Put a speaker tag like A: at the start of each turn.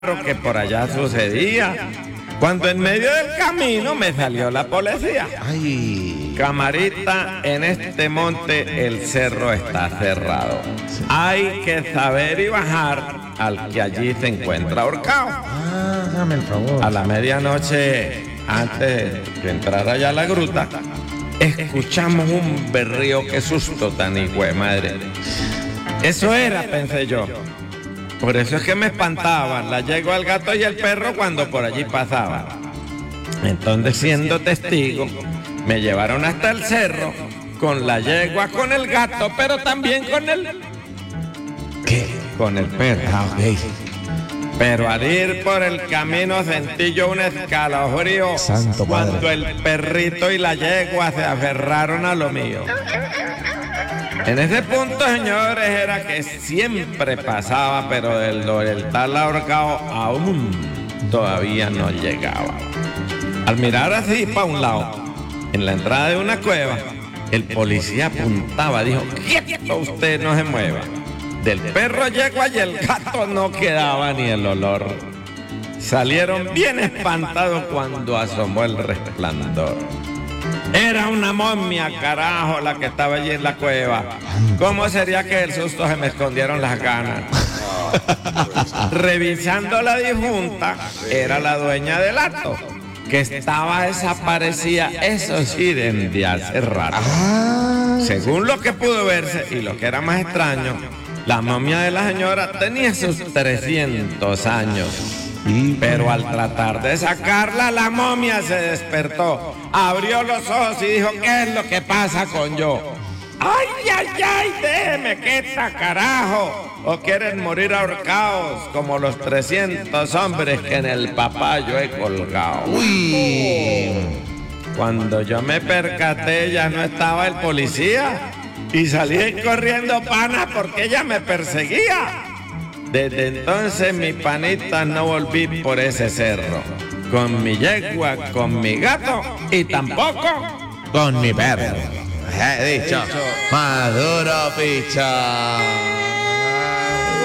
A: que por allá sucedía, cuando en medio del camino me salió la policía.
B: Ay.
A: Camarita, en este monte el cerro está cerrado. Hay que saber y bajar al que allí se encuentra ahorcado.
B: Ah, dame el favor.
A: A la medianoche, antes de entrar allá a la gruta, escuchamos un berrío, qué susto tan hijo de madre. Eso era, pensé yo. Por eso es que me espantaban la yegua, el gato y el perro cuando por allí pasaban. Entonces, siendo testigo, me llevaron hasta el cerro con la yegua, con el gato, pero también con el...
B: ¿Qué?
A: Con el perro.
B: Ah, ok.
A: Pero al ir por el camino sentí yo un escalofrío
B: Santo Padre.
A: cuando el perrito y la yegua se aferraron a lo mío. En ese punto, señores, era que siempre pasaba, pero del tal ahorcado aún todavía no llegaba. Al mirar así para un lado, en la entrada de una cueva, el policía apuntaba, dijo: "Quieto usted, no se mueva". Del perro yegua y el gato no quedaba ni el olor. Salieron bien espantados cuando asomó el resplandor. Era una momia, carajo, la que estaba allí en la cueva. ¿Cómo sería que el susto se me escondieron las ganas? Revisando la difunta, era la dueña del acto, que estaba desaparecida, eso sí, desde hace rato. Según lo que pudo verse y lo que era más extraño, la momia de la señora tenía sus 300 años. Pero al tratar de sacarla, la momia se despertó, abrió los ojos y dijo: "¿Qué es lo que pasa con yo?". ¡Ay, ay, ay! ¡Déjeme quieta, carajo! ¿O quieren morir ahorcados como los 300 hombres que en el papayo he colgado?
B: Uy.
A: Cuando yo me percaté, ya no estaba el policía y salí corriendo, pana, porque ella me perseguía. Desde entonces, mi panita, no volví por ese cerro, con mi yegua, con mi gato y tampoco
B: Con mi perro. He dicho. Maduro, picha.